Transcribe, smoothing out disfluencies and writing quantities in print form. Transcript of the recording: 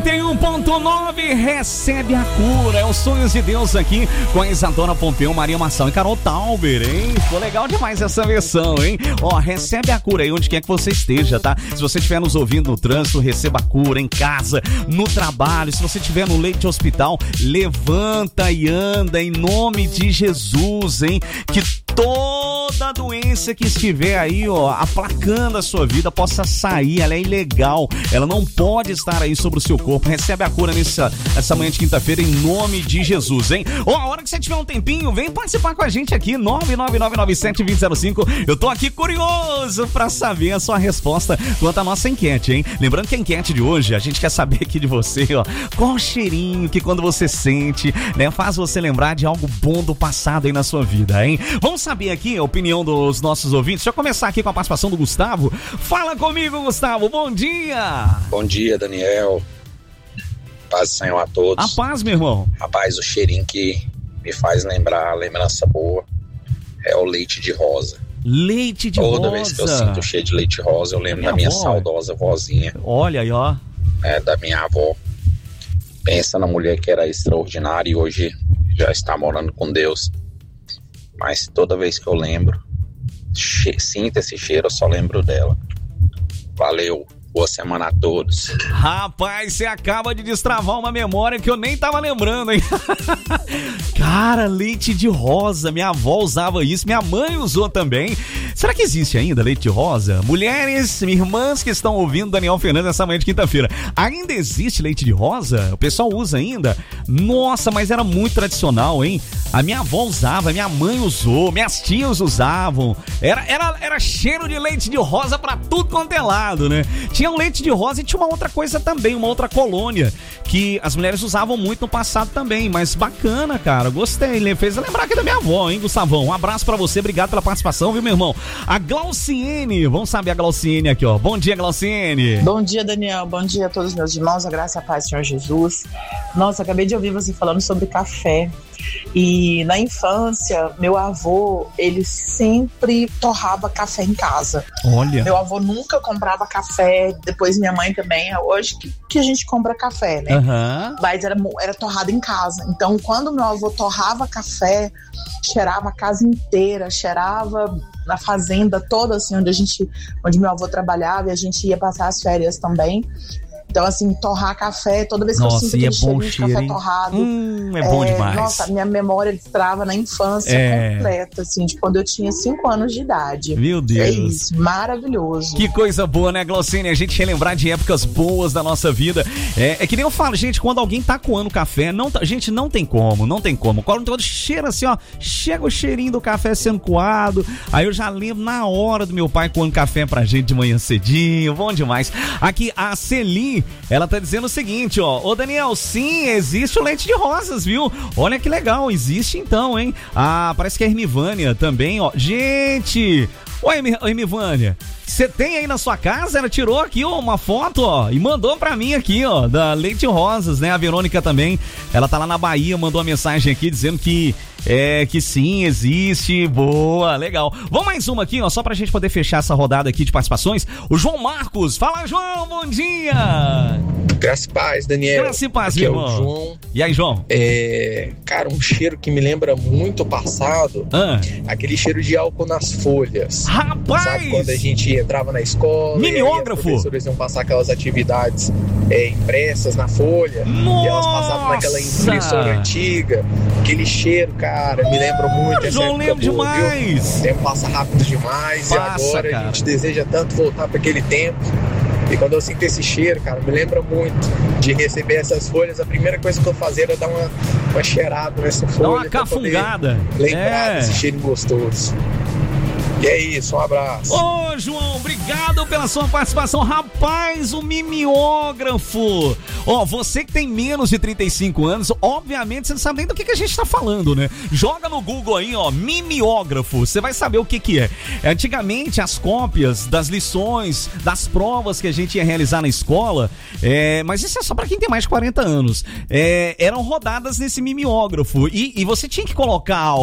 91.9, recebe a cura. É os sonhos de Deus aqui com a Isadora Pompeu, Maria Marçal e Carol Tauber, hein? Ficou legal demais essa versão, hein? Ó, recebe a cura aí onde quer que você esteja, tá? Se você estiver nos ouvindo no trânsito, receba a cura em casa, no trabalho. Se você estiver no leito de hospital, levanta e anda em nome de Jesus, hein? Que toda doença que estiver aí, ó, aplacando a sua vida possa sair. Ela é ilegal, ela não pode estar aí sobre o seu corpo. Recebe a cura essa manhã de quinta-feira em nome de Jesus, hein? Ó, a hora que você tiver um tempinho, vem participar com a gente aqui, 99997-2005. Eu tô aqui curioso pra saber a sua resposta quanto à nossa enquete, hein? Lembrando que a enquete de hoje, a gente quer saber aqui de você, ó, qual o cheirinho que quando você sente, né, faz você lembrar de algo bom do passado aí na sua vida, hein? Vamos saber aqui a opinião dos nossos ouvintes. Deixa eu começar aqui com a participação do Gustavo. Fala comigo, Gustavo, bom dia! Bom dia, Daniel. Paz do Senhor a todos. A paz, meu irmão. Rapaz, o cheirinho que me faz lembrar a lembrança boa é o leite de rosa. Leite de rosa. Toda vez que eu sinto o cheiro de leite de rosa, eu lembro da minha saudosa vozinha. Olha aí, ó. Da minha avó. Pensa na mulher que era extraordinária e hoje já está morando com Deus. Mas toda vez que eu lembro, sinto esse cheiro, eu só lembro dela. Valeu. Boa semana a todos. Rapaz, você acaba de destravar uma memória que eu nem tava lembrando, hein? Cara, leite de rosa. Minha avó usava isso, minha mãe usou também. Será que existe ainda leite de rosa? Mulheres, irmãs que estão ouvindo Daniel Fernandes essa manhã de quinta-feira, ainda existe leite de rosa? O pessoal usa ainda? Nossa, mas era muito tradicional, hein? A minha avó usava, minha mãe usou, minhas tias usavam. Era cheiro de leite de rosa pra tudo quanto é lado, né? Tinha um leite de rosa e tinha uma outra coisa também, uma outra colônia que as mulheres usavam muito no passado também, mas bacana, cara, gostei, fez lembrar aqui da minha avó, hein, Gustavão? Um abraço pra você, obrigado pela participação, viu, meu irmão? A Glauciene, vamos saber a Glauciene aqui, ó. Bom dia, Glauciene. Bom dia, Daniel, bom dia a todos os meus irmãos, a graça e a paz do Senhor Jesus. Nossa, acabei de ouvir você falando sobre café. E na infância, meu avô, ele sempre torrava café em casa. Olha. Meu avô nunca comprava café, depois minha mãe também. É hoje que a gente compra café, né? Uhum. Mas era torrado em casa. Então, quando meu avô torrava café, cheirava a casa inteira, cheirava na fazenda toda, assim, onde meu avô trabalhava, e a gente ia passar as férias também. Então, assim, torrar café, toda vez que eu sinto aquele cheirinho de café torrado. É bom demais. Nossa, minha memória destrava na infância completa, assim, de quando eu tinha 5 anos de idade. Meu Deus. É isso, maravilhoso. Que coisa boa, né, Glaucine? A gente relembrar de épocas boas da nossa vida. É que nem eu falo, gente, quando alguém tá coando café, gente, não tem como. Quando cheira assim, ó, chega o cheirinho do café sendo coado, aí eu já lembro na hora do meu pai coando café pra gente de manhã cedinho, bom demais. Aqui, a Celi, ela tá dizendo o seguinte, ó, ô Daniel, sim, existe o leite de rosas, viu? Olha que legal, existe então, hein? Ah, parece que é a Hermivânia também, ó. Gente, oi, Hermivânia, você tem aí na sua casa? Ela tirou aqui, ó, uma foto, ó, e mandou pra mim aqui, ó, da Leite Rosas, né? A Verônica também, ela tá lá na Bahia, mandou uma mensagem aqui dizendo que sim, existe. Boa, legal. Vamos mais uma aqui, ó, só pra gente poder fechar essa rodada aqui de participações. O João Marcos, fala, João, bom dia. Graça e paz, Daniel. Graça e paz, aqui meu irmão. É o João. E aí, João? Cara, um cheiro que me lembra muito o passado, aquele cheiro de álcool nas folhas. Rapaz! Sabe quando a gente entrava na escola, mimeógrafo, e os professores iam passar aquelas atividades impressas na folha. Nossa! E elas passavam naquela impressora antiga. Aquele cheiro, cara, me lembra muito essa João, lembro demais. O tempo passa rápido demais. Passa, e agora, cara, a gente deseja tanto voltar para aquele tempo. E quando eu sinto esse cheiro, cara, me lembra muito de receber essas folhas. A primeira coisa que eu fazia era dar uma cheirada nessa folha. Dá uma cafungada. Lembrar desse cheiro gostoso. E é isso, um abraço. Ô, João, obrigado pela sua participação. Rapaz, o mimeógrafo. Ó, você que tem menos de 35 anos, obviamente você não sabe nem do que a gente tá falando, né? Joga no Google aí, ó, mimeógrafo. Você vai saber o que é. Antigamente, as cópias das lições, das provas que a gente ia realizar na escola, mas isso é só pra quem tem mais de 40 anos, eram rodadas nesse mimeógrafo. E você tinha que colocar